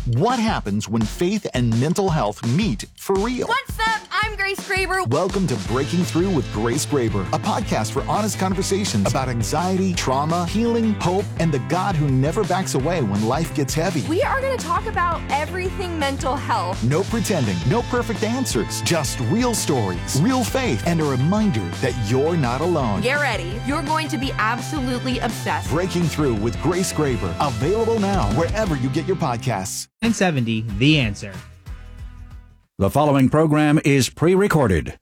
What happens when faith and mental health meet for real? What's up? I'm Grace Graber. Welcome to Breaking Through with Grace Graber, a podcast for honest conversations about anxiety, trauma, healing, hope, and the God who never backs away when life gets heavy. We are going to talk about everything mental health. No pretending, no perfect answers, just real stories, real faith, and a reminder that you're not alone. Get ready. You're going to be absolutely obsessed. Breaking Through with Grace Graber, available now wherever you get your podcasts. 970 The Answer. The following program is pre-recorded.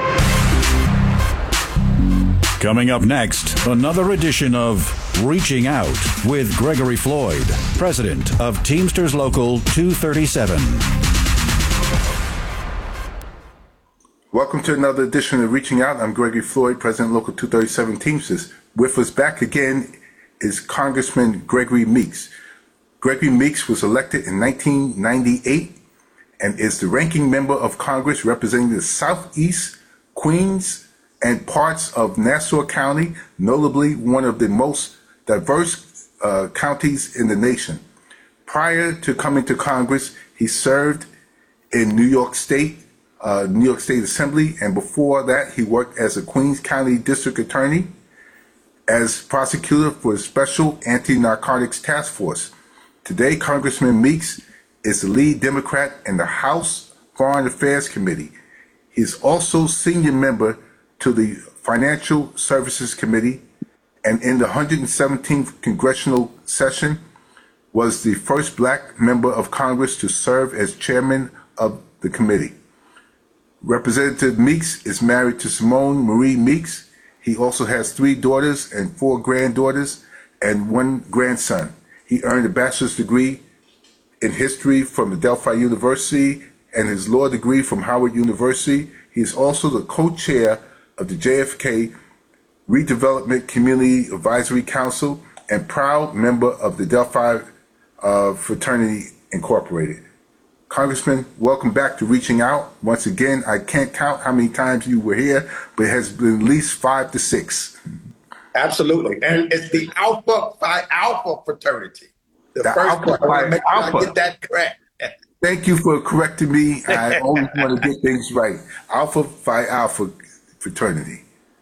Coming up next, another edition of Reaching Out with Gregory Floyd, president of Teamsters Local 237. Welcome to another edition of Reaching Out. I'm Gregory Floyd, president of Local 237 Teamsters. With us back again is Congressman Gregory Meeks. Gregory Meeks was elected in 1998 and is the ranking member of Congress representing the Southeast, Queens, and parts of Nassau County, notably one of the most diverse counties in the nation. Prior to coming to Congress, he served in New York State Assembly, and before that, he worked as a Queens County District Attorney, as prosecutor for a Special Anti-Narcotics Task Force. Today, Congressman Meeks is the lead Democrat in the House Foreign Affairs Committee. He is also senior member to the Financial Services Committee, and in the 117th congressional session was the first black member of Congress to serve as chairman of the committee. Representative Meeks is married to Simone Marie Meeks. He also has 3 daughters and 4 granddaughters and 1 grandson. He earned a bachelor's degree in history from the Delphi University and his law degree from Howard University. He is also the co-chair of the JFK Redevelopment Community Advisory Council and proud member of the Delphi Fraternity Incorporated. Congressman, welcome back to Reaching Out. Once again, I can't count how many times you were here, but it has been at least 5 to 6. Absolutely. And it's the Alpha Phi Alpha fraternity. The first Alpha one. I want to make sure Alpha. I get that correct. Thank you for correcting me. I always want to get things right. Alpha Phi Alpha fraternity.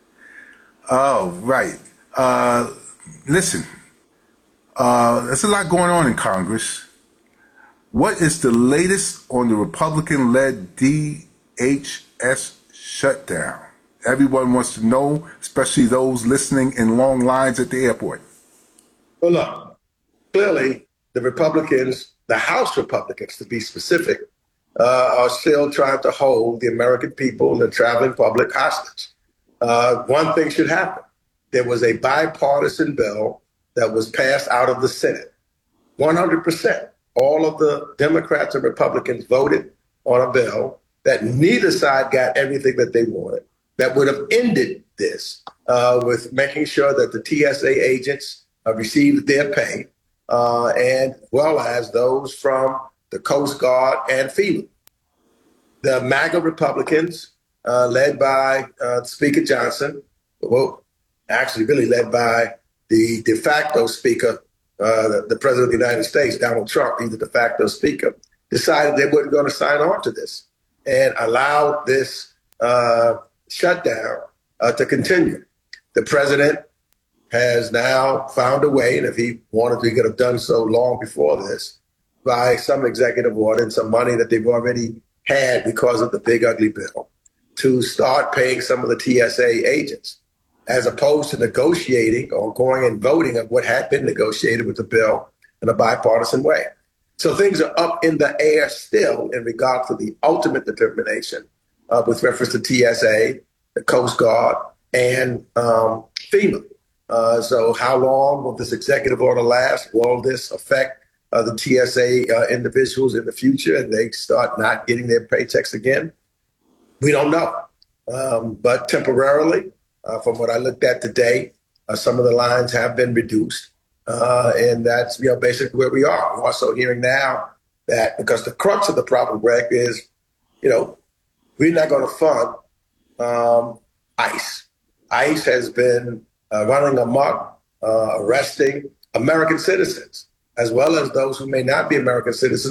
Oh, right. Listen, there's a lot going on in Congress. What is the latest on the Republican-led DHS shutdown? Everyone wants to know, especially those listening in long lines at the airport. Well, look, clearly the Republicans, the House Republicans to be specific, are still trying to hold the American people and the traveling public hostage. One thing should happen. There was a bipartisan bill that was passed out of the Senate. 100%. All of the Democrats and Republicans voted on a bill that neither side got everything that they wanted, that would have ended this with making sure that the TSA agents received their pay, and well as those from the Coast Guard and FEMA. The MAGA Republicans, led by Speaker Johnson, well, actually really led by the de facto Speaker, the President of the United States, Donald Trump, he's the de facto Speaker, decided they weren't going to sign on to this and allowed this shutdown to continue. The president has now found a way, and if he wanted to, he could have done so long before this, by some executive order and some money that they've already had because of the big ugly bill, to start paying some of the TSA agents, as opposed to negotiating or going and voting of what had been negotiated with the bill in a bipartisan way. So things are up in the air still in regard to the ultimate determination with reference to TSA, the Coast Guard, and FEMA. So how long will this executive order last? Will this affect the TSA individuals in the future and they start not getting their paychecks again? We don't know. But temporarily, from what I looked at today, some of the lines have been reduced. And that's basically where we are. We're also hearing now that because the crux of the problem, Greg, is, we're not going to fund ICE. ICE has been running amok, arresting American citizens, as well as those who may not be American citizens,